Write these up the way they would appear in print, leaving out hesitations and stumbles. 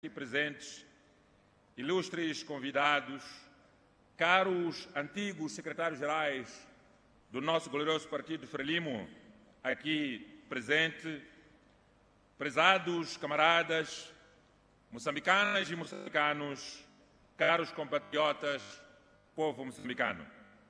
aqui presentes, ilustres convidados, caros antigos secretários-gerais do nosso glorioso partido Frelimo, aqui presente, prezados camaradas, moçambicanas e moçambicanos, caros compatriotas, povo moçambicano.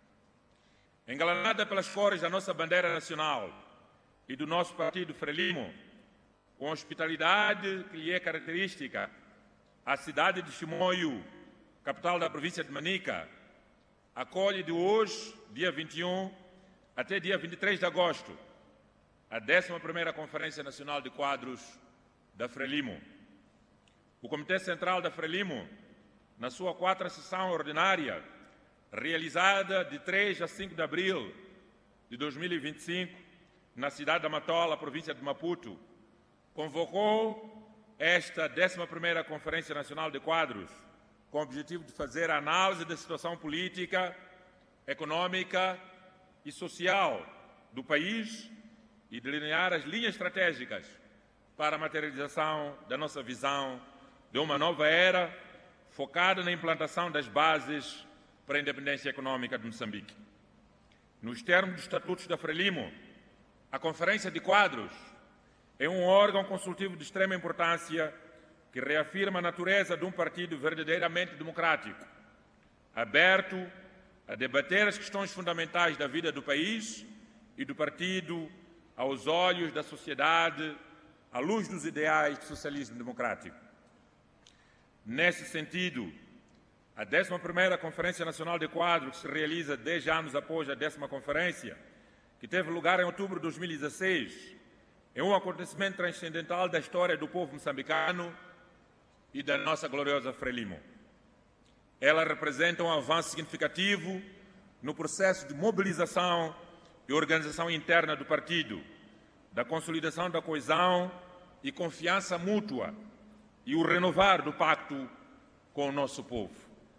Engalanada pelas cores da nossa bandeira nacional e do nosso partido Frelimo, com a hospitalidade que lhe é característica, a cidade de Chimoio, capital da província de Manica, acolhe de hoje, dia 21, até dia 23 de agosto, a 11ª Conferência Nacional de Quadros da Frelimo. O Comitê Central da Frelimo, na sua 4ª sessão ordinária, realizada de 3 a 5 de abril de 2025, na cidade da Matola, província de Maputo, convocou esta 11ª Conferência Nacional de Quadros com o objetivo de fazer a análise da situação política, econômica e social do país e delinear as linhas estratégicas para a materialização da nossa visão de uma nova era focada na implantação das bases para a independência econômica de Moçambique. Nos termos dos estatutos da Frelimo, a Conferência de Quadros é um órgão consultivo de extrema importância que reafirma a natureza de um partido verdadeiramente democrático, aberto a debater as questões fundamentais da vida do país e do partido aos olhos da sociedade, à luz dos ideais do socialismo democrático. Nesse sentido, a 11ª Conferência Nacional de Quadros, que se realiza 10 anos após a 10ª Conferência, que teve lugar em outubro de 2016, é um acontecimento transcendental da história do povo moçambicano e da nossa gloriosa Frelimo. Ela representa um avanço significativo no processo de mobilização e organização interna do partido, da consolidação da coesão e confiança mútua e o renovar do pacto com o nosso povo.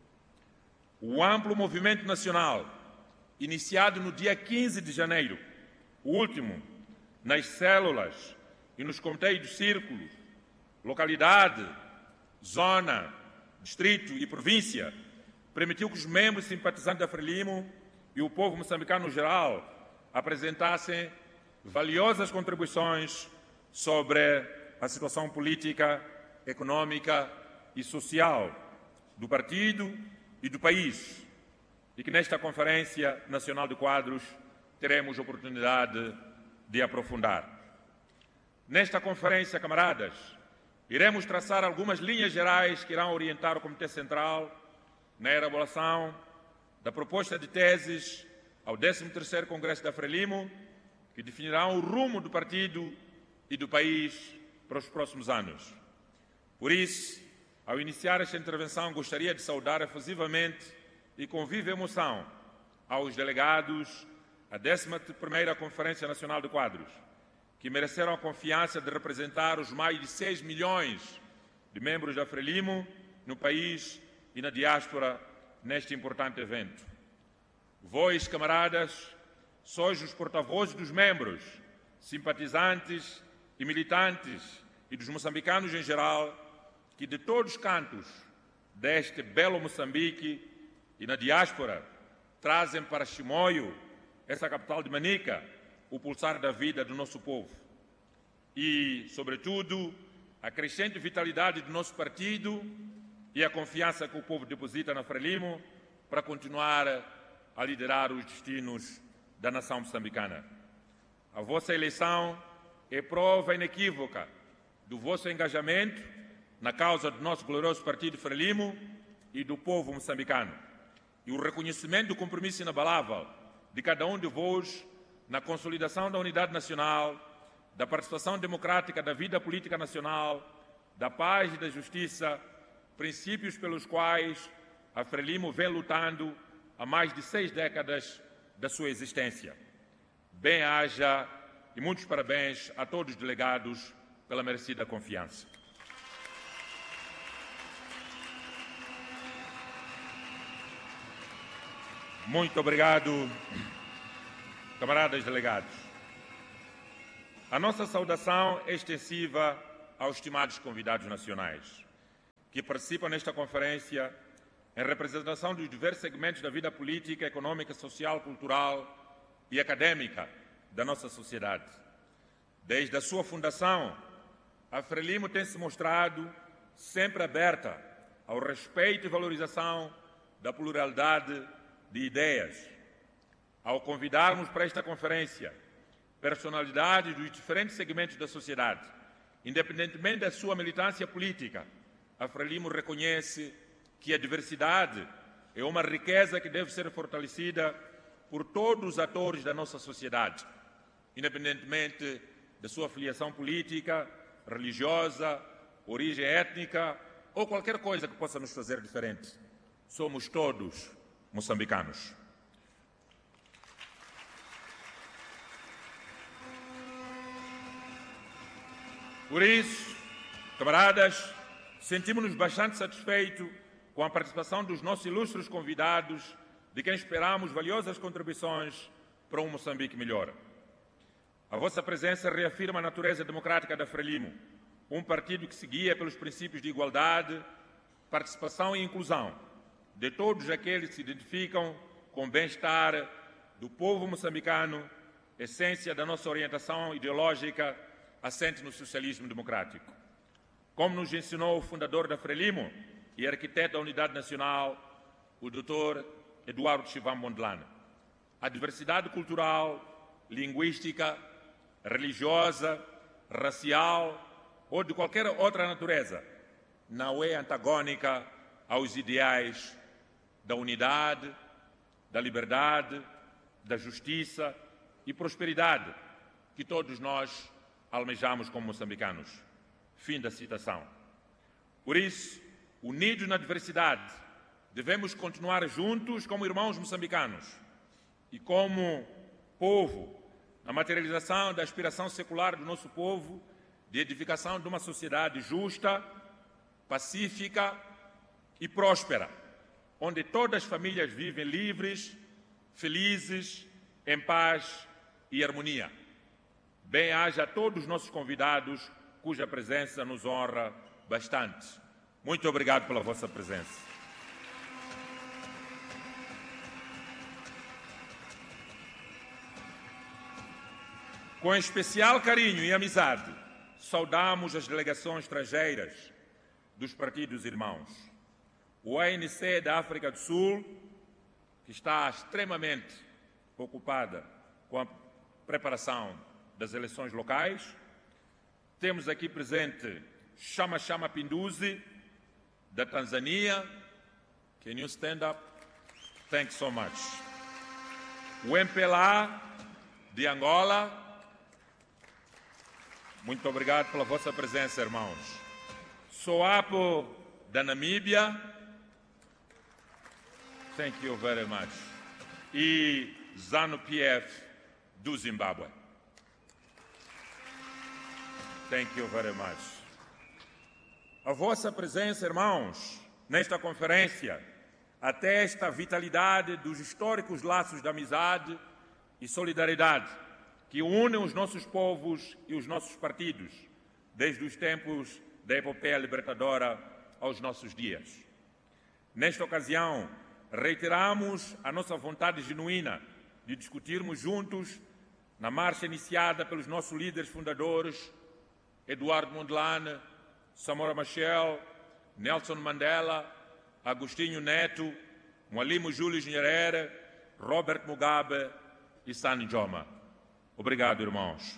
O amplo movimento nacional, iniciado no dia 15 de janeiro, o último, nas células e nos comitês de círculos, localidade, zona, distrito e província, permitiu que os membros simpatizantes da Frelimo e o povo moçambicano no geral apresentassem valiosas contribuições sobre a situação política, econômica e social do partido e do país, e que nesta Conferência Nacional de Quadros teremos oportunidade de aprofundar. Nesta conferência, camaradas, iremos traçar algumas linhas gerais que irão orientar o Comitê Central na elaboração da proposta de teses ao 13º Congresso da Frelimo, que definirão o rumo do partido e do país para os próximos anos. Por isso, ao iniciar esta intervenção, gostaria de saudar efusivamente e com viva emoção aos delegados a 11ª Conferência Nacional de Quadros, que mereceram a confiança de representar os mais de 6 milhões de membros da Frelimo no país e na diáspora neste importante evento. Vós, camaradas, sois os porta-vozes dos membros, simpatizantes e militantes e dos moçambicanos em geral, que de todos os cantos deste belo Moçambique e na diáspora trazem para Chimoio, essa capital de Manica, o pulsar da vida do nosso povo e, sobretudo, a crescente vitalidade do nosso partido e a confiança que o povo deposita na Frelimo para continuar a liderar os destinos da nação moçambicana. A vossa eleição é prova inequívoca do vosso engajamento na causa do nosso glorioso partido Frelimo e do povo moçambicano e o reconhecimento do compromisso inabalável de cada um de vós na consolidação da unidade nacional, da participação democrática da vida política nacional, da paz e da justiça, princípios pelos quais a Frelimo vem lutando há mais de 6 décadas da sua existência. Bem-haja e muitos parabéns a todos os delegados pela merecida confiança. Muito obrigado, camaradas delegados. A nossa saudação é extensiva aos estimados convidados nacionais. que participam nesta conferência em representação dos diversos segmentos da vida política, econômica, social, cultural e académica da nossa sociedade. Desde a sua fundação, a Frelimo tem se mostrado sempre aberta ao respeito e valorização da pluralidade de ideias. Ao convidarmos para esta conferência personalidades dos diferentes segmentos da sociedade, independentemente da sua militância política, a Frelimo reconhece que a diversidade é uma riqueza que deve ser fortalecida por todos os atores da nossa sociedade, independentemente da sua filiação política, religiosa, origem étnica ou qualquer coisa que possa nos fazer diferente. Somos todos moçambicanos. Por isso, camaradas, sentimos-nos bastante satisfeitos com a participação dos nossos ilustres convidados, de quem esperamos valiosas contribuições para um Moçambique melhor. A vossa presença reafirma a natureza democrática da Frelimo, um partido que se guia pelos princípios de igualdade, participação e inclusão de todos aqueles que se identificam com o bem-estar do povo moçambicano, essência da nossa orientação ideológica assente no socialismo democrático. Como nos ensinou o fundador da Frelimo e arquiteto da Unidade Nacional, o Dr. Eduardo Chivambo Mondlane, a diversidade cultural, linguística, religiosa, racial ou de qualquer outra natureza não é antagônica aos ideais da unidade, da liberdade, da justiça e prosperidade que todos nós almejamos como moçambicanos. Fim da citação. Por isso, unidos na diversidade, devemos continuar juntos como irmãos moçambicanos e como povo, na materialização da aspiração secular do nosso povo de edificação de uma sociedade justa, pacífica e próspera, onde todas as famílias vivem livres, felizes, em paz e harmonia. Bem-aja a todos os nossos convidados, cuja presença nos honra bastante. Muito obrigado pela vossa presença. Com especial carinho e amizade, saudamos as delegações estrangeiras dos partidos irmãos. O ANC da África do Sul, que está extremamente ocupada com a preparação das eleições locais. Temos aqui presente Chama Chama Pinduzi, da Tanzânia. Can you stand up? Thanks so much. O MPLA, de Angola. Muito obrigado pela vossa presença, irmãos. SOAPO, da Namíbia. Thank you very much. E ZANU-PF, do Zimbábue. Thank you very much. A vossa presença, irmãos, nesta conferência, atesta a vitalidade dos históricos laços de amizade e solidariedade que unem os nossos povos e os nossos partidos, desde os tempos da epopeia libertadora aos nossos dias. Nesta ocasião, reiteramos a nossa vontade genuína de discutirmos juntos, na marcha iniciada pelos nossos líderes fundadores, Eduardo Mondlane, Samora Machel, Nelson Mandela, Agostinho Neto, Mwalimu Julius Nyerere, Robert Mugabe e Sani Joma. Obrigado, irmãos.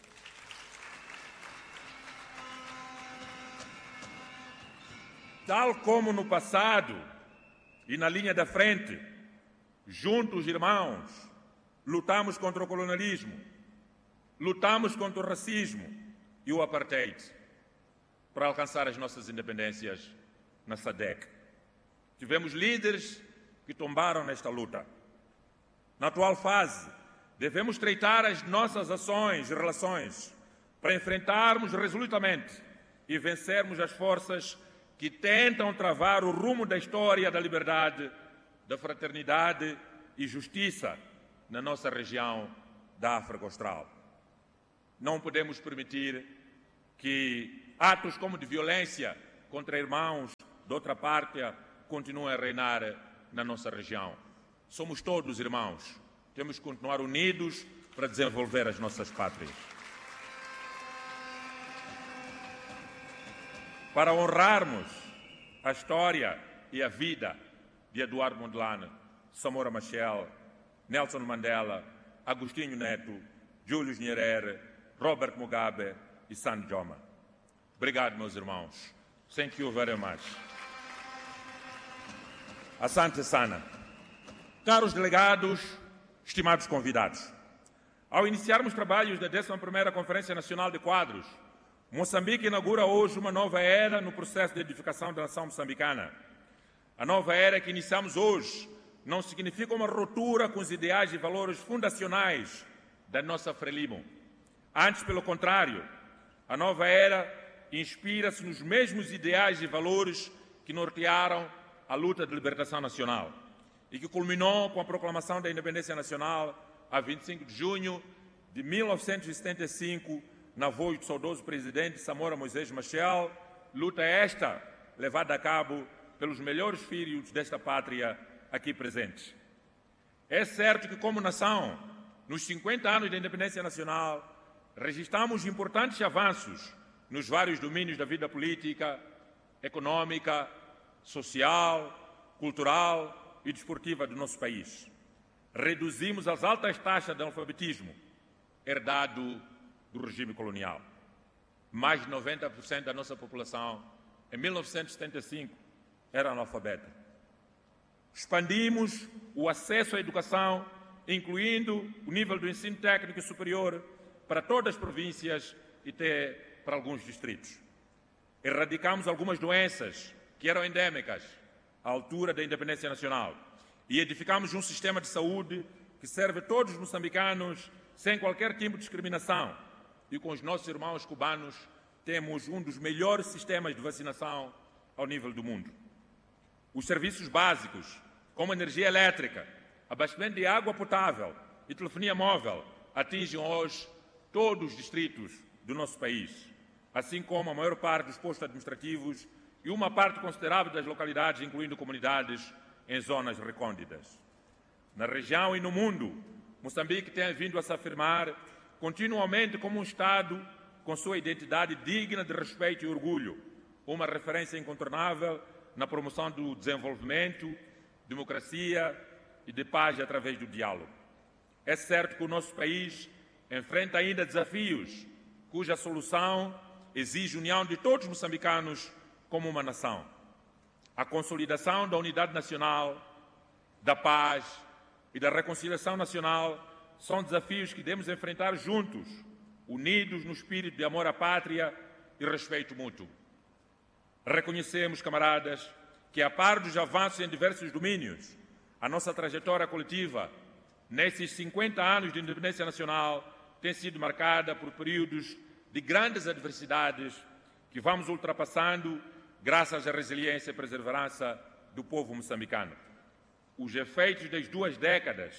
Tal como no passado e na linha da frente, juntos, irmãos, lutamos contra o colonialismo, lutamos contra o racismo e o apartheid para alcançar as nossas independências na SADC. Tivemos líderes que tombaram nesta luta. Na atual fase, devemos treitar as nossas ações e relações para enfrentarmos resolutamente e vencermos as forças que tentam travar o rumo da história da liberdade, da fraternidade e justiça na nossa região da África Austral. Não podemos permitir que atos como de violência contra irmãos de outra parte, continuem a reinar na nossa região. Somos todos irmãos. Temos que continuar unidos para desenvolver as nossas pátrias. Para honrarmos a história e a vida de Eduardo Mondlane, Samora Machel, Nelson Mandela, Agostinho Neto, Julius Nyerere, Robert Mugabe e San Joma. Obrigado, meus irmãos. Thank you very much. Asante Sana. Caros delegados, estimados convidados, ao iniciarmos trabalhos da 11ª Conferência Nacional de Quadros, Moçambique inaugura hoje uma nova era no processo de edificação da nação moçambicana. A nova era que iniciamos hoje não significa uma ruptura com os ideais e valores fundacionais da nossa Frelimo. Antes, pelo contrário, a nova era inspira-se nos mesmos ideais e valores que nortearam a luta de libertação nacional e que culminou com a proclamação da independência nacional a 25 de junho de 1975, na voz do saudoso presidente Samora Moisés Machel, luta esta levada a cabo pelos melhores filhos desta pátria aqui presentes. É certo que, como nação, nos 50 anos da independência nacional, registramos importantes avanços nos vários domínios da vida política, econômica, social, cultural e desportiva do nosso país. Reduzimos as altas taxas de analfabetismo herdado do regime colonial. Mais de 90% da nossa população, em 1975, era analfabeta. Expandimos o acesso à educação, incluindo o nível do ensino técnico superior para todas as províncias e até para alguns distritos. Erradicamos algumas doenças que eram endêmicas à altura da independência nacional e edificamos um sistema de saúde que serve a todos os moçambicanos sem qualquer tipo de discriminação. E com os nossos irmãos cubanos temos um dos melhores sistemas de vacinação ao nível do mundo. Os serviços básicos, como energia elétrica, abastecimento de água potável e telefonia móvel, atingem hoje todos os distritos do nosso país, assim como a maior parte dos postos administrativos e uma parte considerável das localidades, incluindo comunidades em zonas recônditas. Na região e no mundo, Moçambique tem vindo a se afirmar continuamente como um Estado com sua identidade digna de respeito e orgulho, uma referência incontornável na promoção do desenvolvimento, democracia e de paz através do diálogo. É certo que o nosso país enfrenta ainda desafios cuja solução exige a união de todos os moçambicanos como uma nação. A consolidação da unidade nacional, da paz e da reconciliação nacional são desafios que devemos enfrentar juntos, unidos no espírito de amor à pátria e respeito mútuo. Reconhecemos, camaradas, que a par dos avanços em diversos domínios, a nossa trajetória coletiva, nesses 50 anos de independência nacional, tem sido marcada por períodos de grandes adversidades que vamos ultrapassando graças à resiliência e perseverança do povo moçambicano. Os efeitos das 2 décadas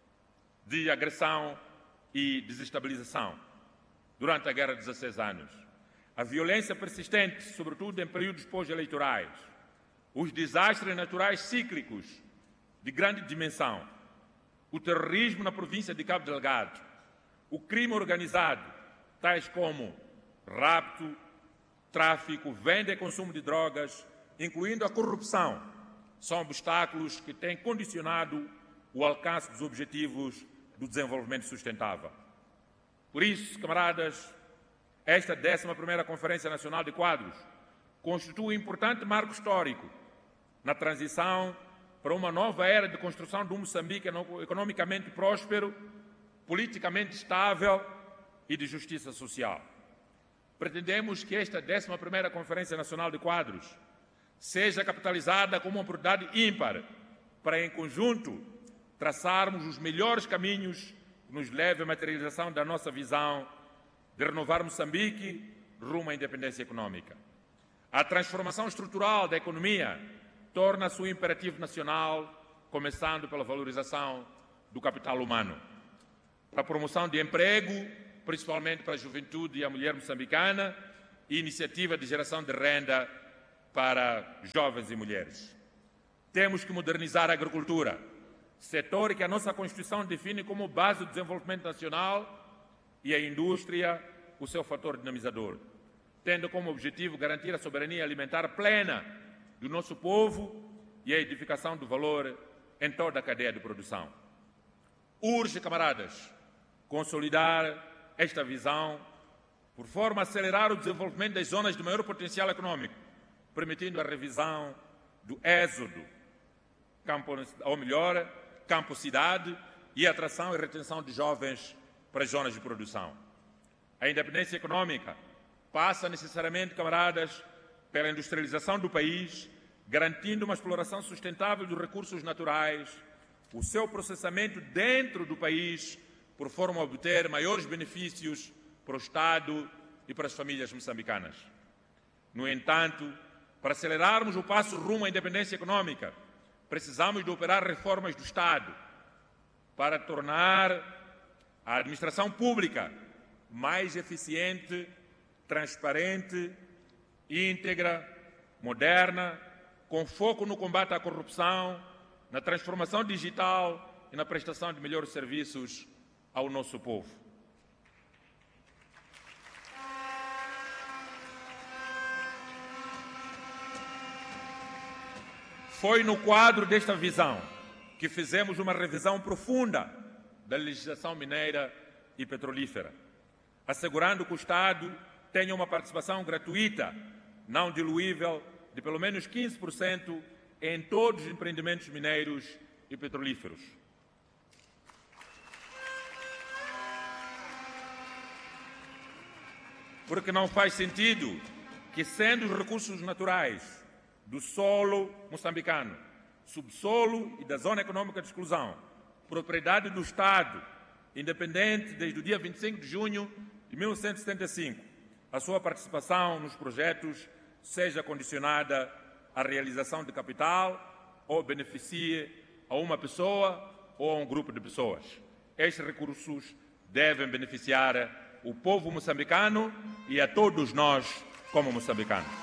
de agressão e desestabilização durante a Guerra de 16 anos, a violência persistente, sobretudo em períodos pós-eleitorais, os desastres naturais cíclicos de grande dimensão, o terrorismo na província de Cabo Delgado, o crime organizado, tais como rapto, tráfico, venda e consumo de drogas, incluindo a corrupção, são obstáculos que têm condicionado o alcance dos objetivos do desenvolvimento sustentável. Por isso, camaradas, esta 11ª Conferência Nacional de Quadros constitui um importante marco histórico na transição para uma nova era de construção de um Moçambique economicamente próspero, politicamente estável e de justiça social. Pretendemos que esta 11ª Conferência Nacional de Quadros seja capitalizada como uma oportunidade ímpar para, em conjunto, traçarmos os melhores caminhos que nos levem à materialização da nossa visão de renovar Moçambique rumo à independência econômica. A transformação estrutural da economia torna-se um imperativo nacional, começando pela valorização do capital humano. Para a promoção de emprego, principalmente para a juventude e a mulher moçambicana, e iniciativa de geração de renda para jovens e mulheres. Temos que modernizar a agricultura, setor que a nossa Constituição define como base do desenvolvimento nacional, e a indústria, o seu fator dinamizador, tendo como objetivo garantir a soberania alimentar plena do nosso povo e a edificação do valor em toda a cadeia de produção. Urge, camaradas, consolidar esta visão por forma a acelerar o desenvolvimento das zonas de maior potencial econômico, permitindo a revisão do êxodo, campo-cidade e a atração e retenção de jovens para as zonas de produção. A independência econômica passa necessariamente, camaradas, pela industrialização do país, garantindo uma exploração sustentável dos recursos naturais, o seu processamento dentro do país, por forma a obter maiores benefícios para o Estado e para as famílias moçambicanas. No entanto, para acelerarmos o passo rumo à independência econômica, precisamos de operar reformas do Estado para tornar a administração pública mais eficiente, transparente, íntegra, moderna, com foco no combate à corrupção, na transformação digital e na prestação de melhores serviços ao nosso povo. Foi no quadro desta visão que fizemos uma revisão profunda da legislação mineira e petrolífera, assegurando que o Estado tenha uma participação gratuita, não diluível, de pelo menos 15% em todos os empreendimentos mineiros e petrolíferos. Porque não faz sentido que, sendo os recursos naturais do solo moçambicano, subsolo e da zona econômica de exclusão, propriedade do Estado, independente desde o dia 25 de junho de 1975, a sua participação nos projetos seja condicionada à realização de capital ou beneficie a uma pessoa ou a um grupo de pessoas. Estes recursos devem beneficiar o povo moçambicano e a todos nós como moçambicanos.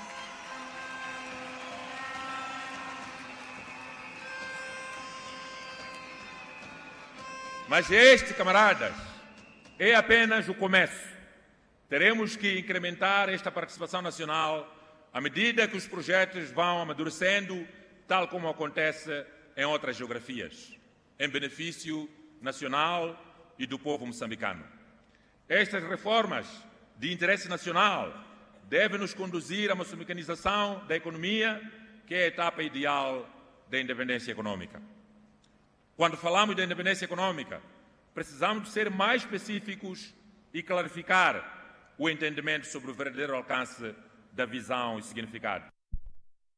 Mas este, camaradas, é apenas o começo. Teremos que incrementar esta participação nacional à medida que os projetos vão amadurecendo, tal como acontece em outras geografias, em benefício nacional e do povo moçambicano. Estas reformas de interesse nacional devem nos conduzir à moçambicanização da economia, que é a etapa ideal da independência econômica. Quando falamos de independência econômica, precisamos de ser mais específicos e clarificar o entendimento sobre o verdadeiro alcance da visão e significado.